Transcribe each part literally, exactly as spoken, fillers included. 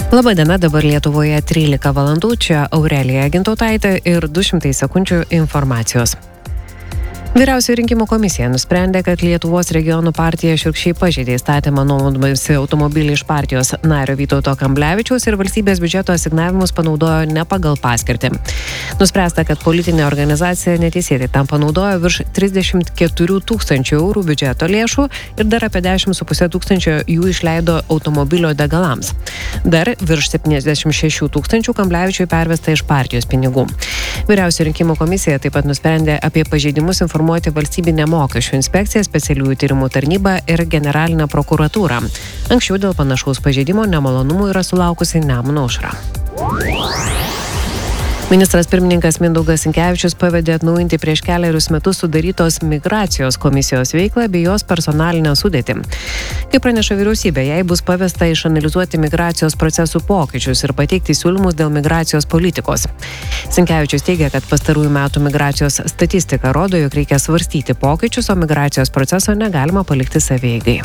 Labadiena, dabar Lietuvoje trylika valandų, čia Aurelija Gintautaitė ir du šimtai sekundžių informacijos. Vyriausioji rinkimų komisija nusprendė, kad Lietuvos regionų partija šiurkščiai pažeidė įstatymą nuomodamasi automobilį iš partijos nario Vytauto Kamblevičiaus ir valstybės biudžeto asignavimus panaudojo ne pagal paskirtį. Nuspręsta, kad politinė organizacija neteisėtai tam panaudojo virš trisdešimt keturių tūkstančių eurų biudžeto lėšų ir dar apie dešimt su puse tūkstančio jų išleido automobilio degalams. Dar virš septyniasdešimt šešių tūkstančių Kamblevičiui pervesta iš partijos pinigų. Vyriausioji rinkimų komisija taip pat nusprendė apie pažeidimus informuoti valstybinę mokesčių inspekciją, specialiųjų tyrimų tarnybą ir generalinę prokuratūrą. Anksčiau dėl panašaus pažeidimo nemalonumų yra sulaukusi Nemuno aušra. Ministras pirmininkas Mindaugas Sinkevičius pavedė atnaujinti prieš kelerius metus sudarytos migracijos komisijos veiklą bei jos personalinę sudėtį. Kaip praneša vyriausybė, jai bus pavesta išanalizuoti migracijos procesų pokyčius ir pateikti siūlymus dėl migracijos politikos. Sinkevičius teigia, kad pastarųjų metų migracijos statistika rodo, jog reikia svarstyti pokyčius, o migracijos proceso negalima palikti savieigai.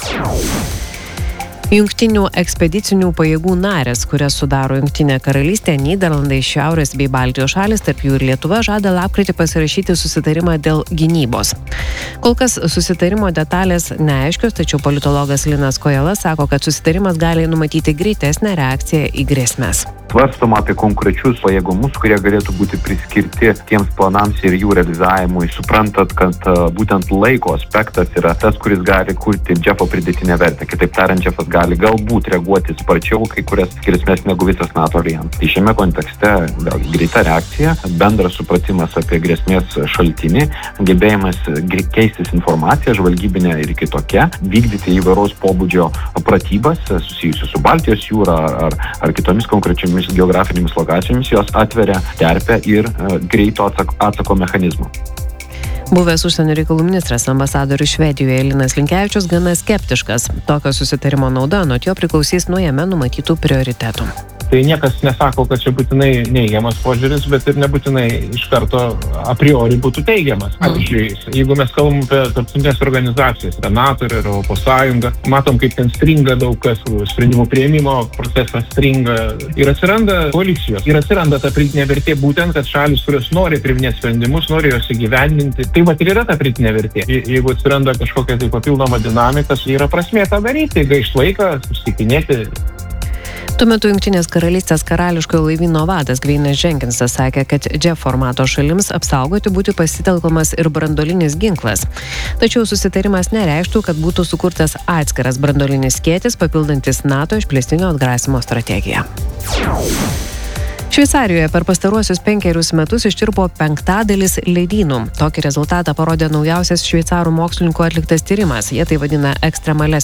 Jungtinių ekspedicinių pajėgų narės, kurias sudaro Jungtinė karalystė, Nyderlandai, Šiaurės bei Baltijos šalys, tarp jų ir Lietuva, žada lapkritį pasirašyti susitarimą dėl gynybos. Kol kas susitarimo detalės neaiškios, tačiau politologas Linas Kojala sako, kad susitarimas gali numatyti greitesnę reakciją į grėsmes. Svarstoma apie konkrečius pajėgumus, kurie galėtų būti priskirti tiems planams ir jų realizavimui. Suprantat, kad uh, būtent laiko aspektas yra tas, kuris gali kurti Džefo pridėtinę vertę. Kitaip tariant, Džefas gali galbūt reaguoti sparčiau kai kurias grėsmės negu visas NATO aljansas. Tai šiame kontekste vėlgi greita reakcija, bendras supratimas apie grėsmės šaltinį, gebėjimas keistis informaciją, žvalgybinę ir kitokią, vykdyti įvairaus pobūdžio pratybas susijusius su Baltijos jūra ar, ar kitomis konkrečiomis geografinėmis lokacijomis, jos atveria terpę ir uh, greito atsako, atsako mechanizmą. Buvęs užsienio reikalų ministras ambasadorius Švedijoje Linas Linkevičius gana skeptiškas. Tokio susitarimo nauda anot jo priklausys nuo jame numatytų prioritetų. Tai niekas nesako, kad čia būtinai neigiamas požiūris, bet ir nebūtinai iš karto a priori būtų teigiamas. Pavyzdžiui, jeigu mes kalbam apie tarptautinės organizacijas, yra NATO ir Europos Sąjunga, matom, kaip ten stringa daug kas, sprendimų priėmimo procesas stringa ir atsiranda koalicijos. Ir atsiranda ta pridėtinė vertė būtent, kad šalis, kurios nori priiminėti sprendimus, nori juos įgyvendinti. Tai vat ir yra ta pridėtinė vertė. Jeigu atsiranda kažkokia tai papildoma dinamika, yra prasmė tą daryti, gaišt laiką, susitikinėti. Tuo metu Jungtinės karalystės karališkojo laivyno vadas Gveinas Dženkinsas sakė, kad J E F formato šalims apsaugoti būtų pasitelkomas ir branduolinis ginklas. Tačiau susitarimas nereikštų, kad būtų sukurtas atskiras branduolinis skėtis, papildantis NATO išplėstinio atgrasimo strategiją. Šveicarijoje per pastaruosius penkerius metus ištirpo penktadalis ledynų. Tokį rezultatą parodė naujausias šveicarų mokslininkų atliktas tyrimas. Jie tai vadina ekstremalias